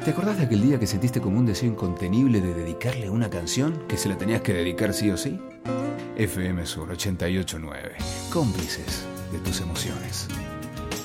¿Te acordás de aquel día que sentiste como un deseo incontenible de dedicarle una canción que se la tenías que dedicar sí o sí? FM Sur 88.9, cómplices de tus emociones.